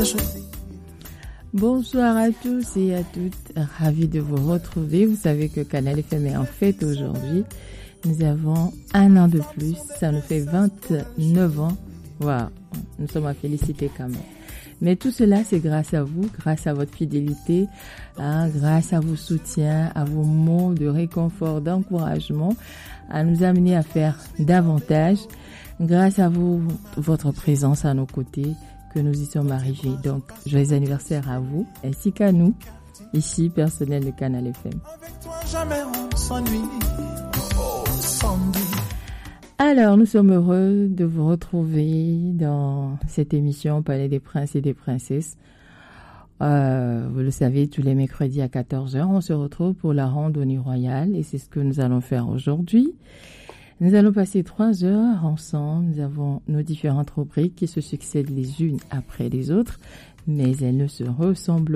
Bonsoir à tous et à toutes, ravi de vous retrouver. Vous savez que Canal FM est en fête aujourd'hui. Nous avons un an de plus, ça nous fait 29 ans. Waouh, nous sommes à féliciter quand même. Mais tout cela, c'est grâce à vous, grâce à votre fidélité, grâce à vos soutiens, à vos mots de réconfort, d'encouragement, à nous amener à faire davantage. Grâce à vous, votre présence à nos côtés, que nous y sommes arrivés. Donc, joyeux anniversaire à vous, ainsi qu'à nous, ici, personnel de Canal FM. Alors, nous sommes heureux de vous retrouver dans cette émission Palais des Princes et des Princesses. Vous le savez, tous les mercredis à 14h, on se retrouve pour la randonnée royale et c'est ce que nous allons faire aujourd'hui. Nous allons passer 3 heures ensemble. Nous avons nos différentes rubriques qui se succèdent les unes après les autres, mais elles ne se ressemblent